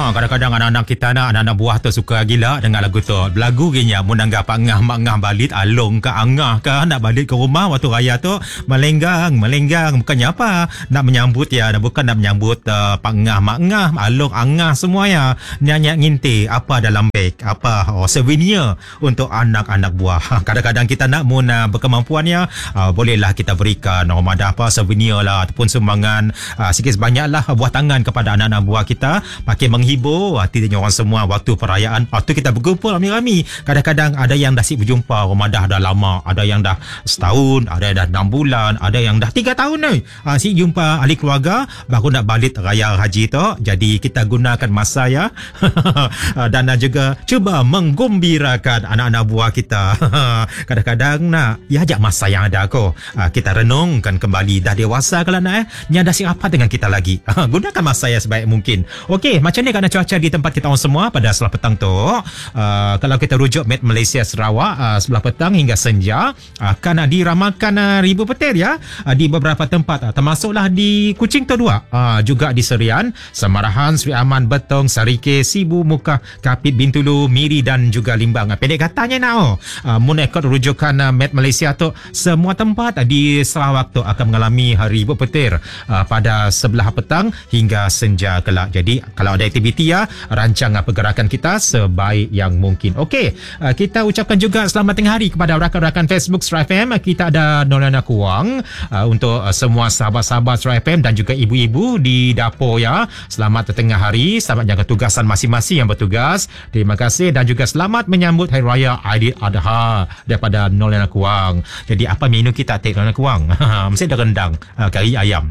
Kadang-kadang anak-anak kita anak-anak buah tu suka gila dengan lagu tu. Lagu gini mun anggap angah mak balik along ke angah ke nak balik ke rumah waktu raya tu melenggang bukannya apa nak menyambut ya, bukan nak menyambut pangah mak along angah semua ya. Nyanyi nginti apa dalam beg apa souvenir untuk anak-anak buah. Kadang-kadang kita nak mun berkemampuan ya, bolehlah kita berikan ada apa souvenir lah ataupun sumbangan sikit banyaklah buah tangan kepada anak-anak buah kita, pakai menghibur hatinya orang semua waktu perayaan. Waktu kita berkumpul rami-rami, kadang-kadang ada yang dah sip berjumpa Ramadan dah lama, ada yang dah setahun, ada yang dah 6 bulan, ada yang dah 3 tahun ni sip jumpa ahli keluarga baru nak balik raya haji tu. Jadi kita gunakan masa ya dan juga cuba menggembirakan anak-anak buah kita. Kadang-kadang nak ya ajak masa yang ada ko, kita renungkan kembali dah dewasa kalau nak nyada siapa dengan kita lagi. Gunakan masa yang sebaik mungkin. Okey, macam ni keadaan cuaca di tempat kita orang semua pada sebelah petang tu. Kalau kita rujuk Met Malaysia Sarawak, sebelah petang hingga senja akan diramalkan ribu petir ya di beberapa tempat, termasuklah di Kuching tu 2, juga di Serian, Samarahan, Sri Aman, Betong, Sarike, Sibu, Mukah, Kapit, Bintulu, Miri dan juga Limbang. Pendek katanya nak mun ikut rujukan Met Malaysia tu, semua tempat di Sarawak tu akan mengalami ribu petir pada sebelah petang hingga senja kelak. Jadi kalau ada aktiviti ya, rancang pergerakan kita sebaik yang mungkin. Okey, kita ucapkan juga selamat tengah hari kepada rakan-rakan Facebook Star FM. Kita ada Nolana Kuang untuk semua sahabat-sahabat Star FM dan juga ibu-ibu di dapur ya. Selamat tengah hari, selamat jaga tugasan masing-masing yang bertugas. Terima kasih dan juga selamat menyambut Hari Raya Aidiladha daripada Nolana Kuang. Jadi apa menu kita Nolana Kuang? Mesti ada rendang, kari ayam.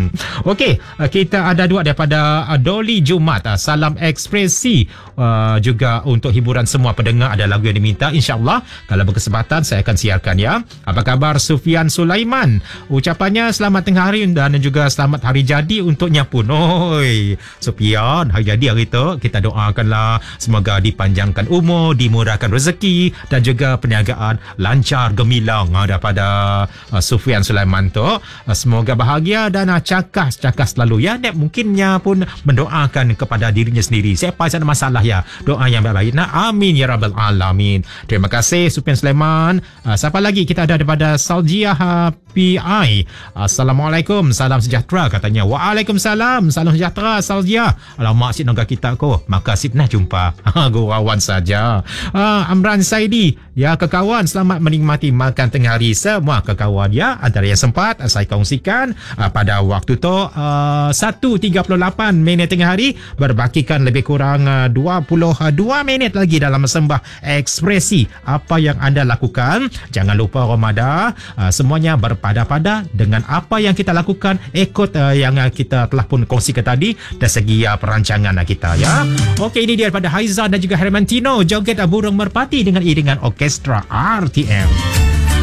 Okey, kita ada dua daripada Dolly Jumat, salam ekspresi, juga untuk hiburan semua pendengar. Ada lagu yang diminta, insyaAllah kalau berkesempatan saya akan siarkan ya. Apa khabar Sufian Sulaiman? Ucapannya selamat tengah hari dan juga selamat hari jadi untuknya pun. Oi, Sufian, hari jadi hari tu kita doakanlah semoga dipanjangkan umur, dimurahkan rezeki dan juga perniagaan lancar gemilang daripada Sufian Sulaiman tu. Semoga bahagia dan cakas selalu ya. Nek mungkinnya pun mendoakan kepada dirinya sendiri. Siapa yang ada masalah ya, doa yang baik-baik. Amin ya rabbal alamin. Terima kasih Sufian Sulaiman. Siapa lagi kita ada daripada Saljiah PI. Assalamualaikum, salam sejahtera katanya. Waalaikumsalam, salam sejahtera Saljiah. Alamak si nongga kita ko, maka si pernah jumpa gurauan saja. Amran Saidi ya, kekawan selamat menikmati makan tengah hari semua kekawan ya. Antara yang sempat saya kongsikan pada waktu tu 1.38 minit tengah hari, berbakikan lebih kurang 22 minit lagi dalam sembah ekspresi. Apa yang anda lakukan, jangan lupa Ramadan, semuanya berpada-pada dengan apa yang kita lakukan, ikut yang kita telah pun kongsikan tadi dari segi perancangan kita ya. Okey, ini dia daripada Haiza dan juga Hermantino, joget burung merpati dengan iringan orkestra RTM.